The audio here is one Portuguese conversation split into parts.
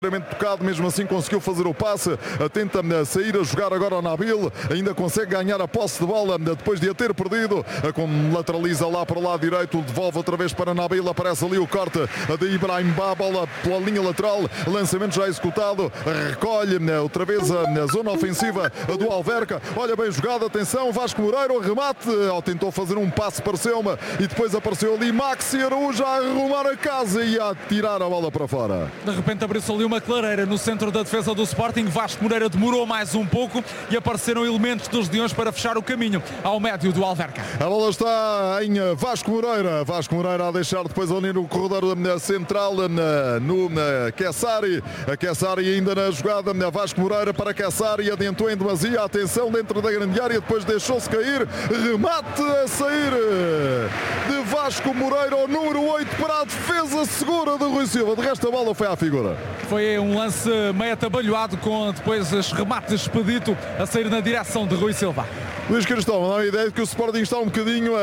Tocado, mesmo assim conseguiu fazer o passe, tenta sair a jogar agora o Nabil, ainda consegue ganhar a posse de bola depois de a ter perdido, lateraliza lá para o lado direito, devolve outra vez para Nabil, aparece ali o corte de Ibrahim Ba, bola pela linha lateral, lançamento já executado, recolhe outra vez a zona ofensiva do Alverca, olha bem jogado, atenção, Vasco Moreira, o remate, tentou fazer um passe, pareceu-me, e depois apareceu ali Maxi Araújo a arrumar a casa e a tirar a bola para fora. De repente abriu-se ali uma clareira no centro da defesa do Sporting. Vasco Moreira demorou mais um pouco e apareceram elementos dos Leões para fechar o caminho ao médio do Alverca. A bola está em Vasco Moreira. Vasco Moreira a deixar depois ali no corredor central no Kessari. A Kessari ainda na jogada. Vasco Moreira para Kessari, adiantou em demasia. Atenção dentro da grande área, depois deixou-se cair. Remate a sair de Vasco Moreira, o número 8 para a defesa segura de Rui Silva. De resto a bola foi à figura. Foi um lance meio atabalhoado, com depois os remates expedito a sair na direção de Rui Silva. Luís Cristóvão, dá a ideia de que o Sporting está um bocadinho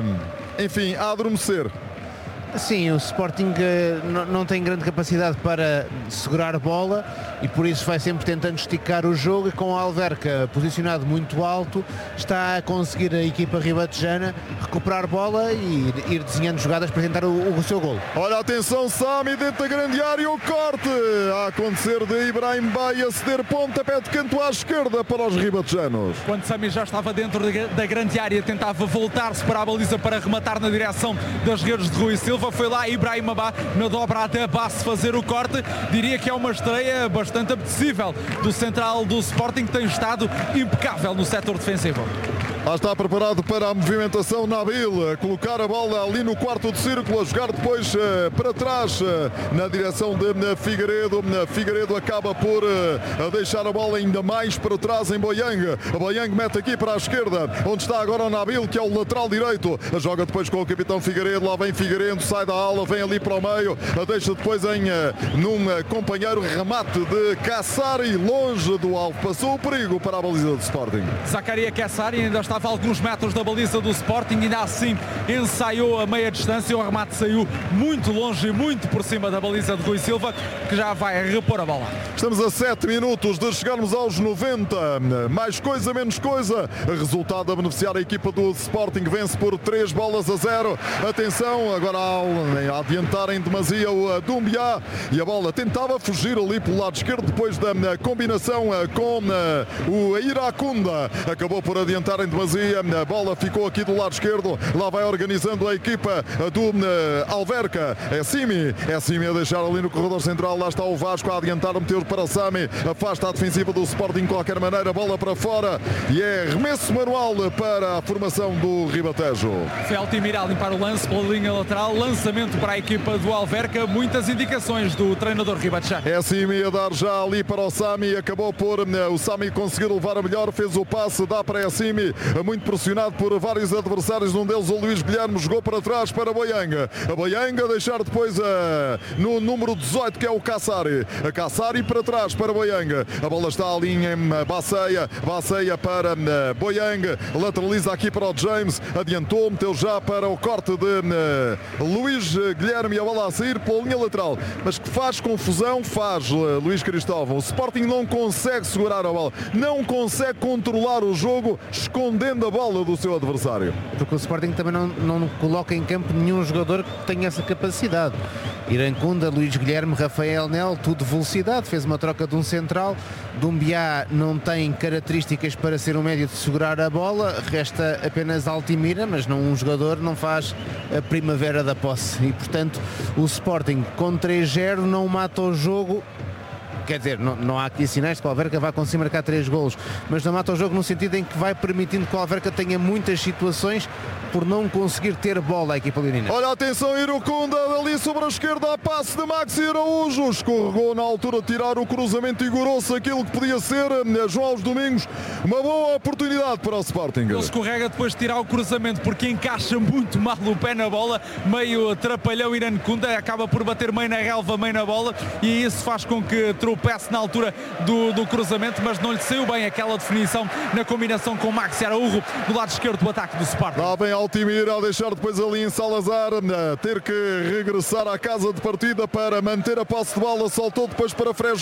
a adormecer. Sim, o Sporting não tem grande capacidade para segurar a bola e por isso vai sempre tentando esticar o jogo, e com o Alverca posicionado muito alto está a conseguir a equipa ribatejana recuperar bola e ir desenhando jogadas para tentar o seu golo. Olha, atenção, Sami dentro da grande área, o corte a acontecer de Ibrahim Ba, a ceder pontapé de canto à esquerda para os ribatejanos. Quando Sami já estava dentro da grande área, tentava voltar-se para a baliza para rematar na direção das redes de Rui Silva. Foi lá Ibrahim Ba na dobra até Basse fazer o corte. Diria que é uma estreia bastante apetecível do central do Sporting, que tem estado impecável no setor defensivo. Lá está preparado para a movimentação Nabil, a colocar a bola ali no quarto de círculo, a jogar depois para trás na direção de Figueiredo. Figueiredo acaba por deixar a bola ainda mais para trás em Boiang. A Boiang mete aqui para a esquerda, onde está agora o Nabil, que é o lateral direito. Joga depois com o capitão Figueiredo, lá vem Figueiredo, sai da ala, vem ali para o meio, deixa depois num companheiro remate de Kessari, longe do alvo. Passou o perigo para a baliza do Sporting. Zacaria Kessari ainda estava a alguns metros da baliza do Sporting, ainda assim ensaiou a meia distância. O remate saiu muito longe e muito por cima da baliza de Rui Silva, que já vai repor a bola. Estamos a 7 minutos de chegarmos aos 90. Mais coisa, menos coisa. Resultado a beneficiar a equipa do Sporting, vence por 3-0. Atenção, agora a adiantar em demasia o Doumbia, e a bola tentava fugir ali pelo lado esquerdo depois da combinação com o Iracunda. Acabou por adiantar em demasia. A bola ficou aqui do lado esquerdo. Lá vai organizando a equipa do Alverca. É Simi a deixar ali no corredor central. Lá está o Vasco a adiantar, meteu para Sami. Afasta a defensiva do Sporting de qualquer maneira. Bola para fora e é remesso manual para a formação do Ribatejo. Foi Altimira a limpar o lance pela linha lateral. Lançamento para a equipa do Alverca. Muitas indicações do treinador Ribatejo. É Simi a dar já ali para o Sami. Acabou por o Sami conseguir levar a melhor. Fez o passe, dá para Simi. Muito pressionado por vários adversários, um deles o Luís Guilherme, jogou para trás para Boianga. A Boianga a deixar depois no número 18, que é o Kessari. A Kessari para trás para Boianga. A bola está ali em Baceia para Boianga. Lateraliza aqui para o James. Adiantou, meteu já para o corte de Luís Guilherme, e a bola a sair pela linha lateral. Mas que faz confusão, faz Luís Cristóvão. O Sporting não consegue segurar a bola, não consegue controlar o jogo, escondendo a bola do seu adversário. Porque o Sporting também não coloca em campo nenhum jogador que tenha essa capacidade. Iracunda, Luís Guilherme, Rafael Nel, tudo velocidade, fez uma troca de um central. Doumbia não tem características para ser um médio de segurar a bola, resta apenas Altimira, mas um jogador não faz a primavera da posse. E portanto o Sporting com 3-0 não mata o jogo. Quer dizer, não há aqui sinais de que o Alverca vai conseguir marcar 3 golos, mas não mata o jogo no sentido em que vai permitindo que o Alverca tenha muitas situações por não conseguir ter bola a equipa leonina. Olha, atenção, Iracunda ali sobre a esquerda, a passe de Maxi Araújo, escorregou na altura de tirar o cruzamento e segurou-se aquilo que podia ser, João aos Domingos, uma boa oportunidade para o Sporting. Ele escorrega depois de tirar o cruzamento porque encaixa muito mal o pé na bola, meio atrapalhão. Iracunda acaba por bater meio na relva, meio na bola, e isso faz com que tropeço na altura do cruzamento, mas não lhe saiu bem aquela definição na combinação com Maxi Araújo do lado esquerdo do ataque do Sporting. Lá vem Altimir ao deixar depois ali em Salazar ter que regressar à casa de partida para manter a posse de bola, soltou depois para Frejó.